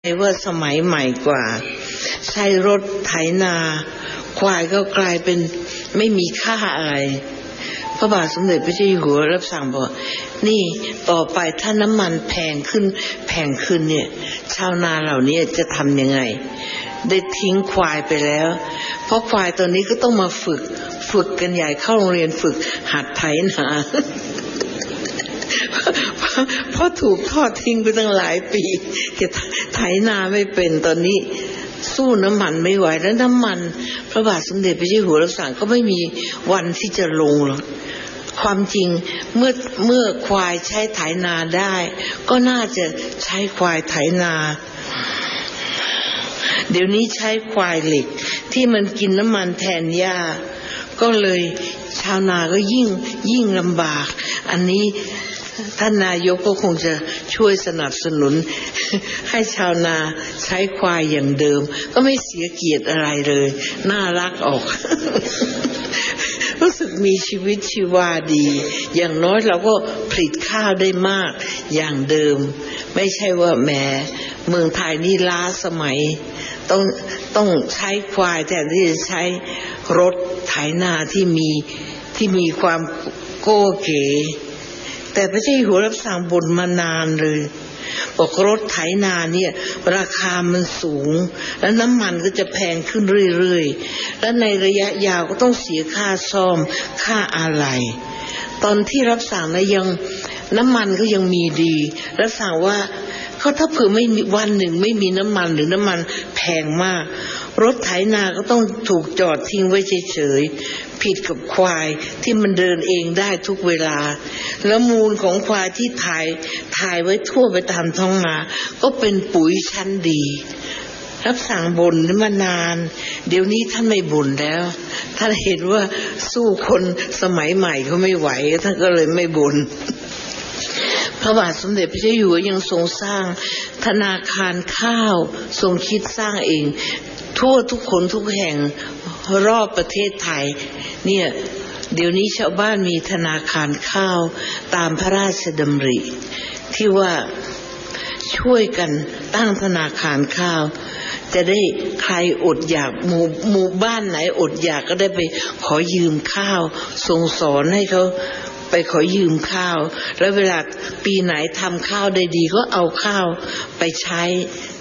ว่าสมัยใหม่กว่าใช้รถไถนาควายก็กลายเป็นไม่มีค่าอะไรพระบาทสมเด็จพระเจ้าอยู่หัวรับสั่งบอกนี่ต่อไปถ้าน้ำมันแพงขึ้นเนี่ยชาวนาเหล่านี้จะทำยังไงได้ทิ้งควายไปแล้วเพราะควายตัวนี้ก็ต้องมาฝึกกันใหญ่เข้าโรงเรียนฝึกหัดไถนาเพราะถูกทอดทิ้งไปตั้งหลายปีแกไถนาไม่เป็นตอนนี้สู้น้ำมันไม่ไหวแล้วน้ำมันพระบาทสมเด็จพระเจ้าอยู่หัวรับสั่งก็ไม่มีวันที่จะลงหรอกความจริงเมื่อควายใช้ไถนาได้ก็น่าจะใช้ควายไถนาเดี๋ยวนี้ใช้ควายเหล็กที่มันกินน้ำมันแทนหญ้าก็เลยชาวนาก็ยิ่งลำบากอันนี้ท่านนายกก็คงจะช่วยสนับสนุนให้ชาวนาใช้ควายอย่างเดิมก็ไม่เสียเกียรติอะไรเลยน่ารักออกรู้สึกมีชีวิตชีวาดีอย่างน้อยเราก็ผลิตข้าวได้มากอย่างเดิมไม่ใช่ว่าแหมเมืองไทยนี่ล้าสมัยต้องใช้ควายแทนที่จะใช้รถไถนาที่มีความโก้เก๋แต่พระเจ้าอยู่หัวรับสั่งบ่นมานานเลยบอกรถไถนาเนี่ยราคามันสูงแล้วน้ำมันก็จะแพงขึ้นเรื่อยๆและในระยะยาวก็ต้องเสียค่าซ่อมค่าอะไหล่ตอนที่รับสั่งนะยังน้ำมันก็ยังมีดีรับสั่งว่าเขาถ้าเผื่อไม่มีวันหนึ่งไม่มีน้ำมันหรือน้ำมันแพงมากรถไถนาก็ต้องถูกจอดทิ้งไว้เฉยๆผิดกับควายที่มันเดินเองได้ทุกเวลาแล้วมูลของควายที่ถ่ายไว้ทั่วไปตามท้องนาก็เป็นปุ๋ยชั้นดีรับสั่งบ่นมานานเดี๋ยวนี้ท่านไม่บ่นแล้วท่านเห็นว่าสู้คนสมัยใหม่เขาไม่ไหวท่านก็เลยไม่บ่นพระบาทสมเด็จพระเจ้าอยู่หัวยังทรงสร้างธนาคารข้าวทรงคิดสร้างเองทั่วทุกคนทุกแห่งรอบประเทศไทยเนี่ยเดี๋ยวนี้ชาวบ้านมีธนาคารข้าวตามพระราชดำริที่ว่าช่วยกันตั้งธนาคารข้าวจะได้ใครอดอยากหมู่บ้านไหนอดอยากก็ได้ไปขอยืมข้าวทรงสอนให้เขาไปขอยืมข้าวแล้วเวลาปีไหนทำข้าวได้ดีก็เอาข้าวไปใช้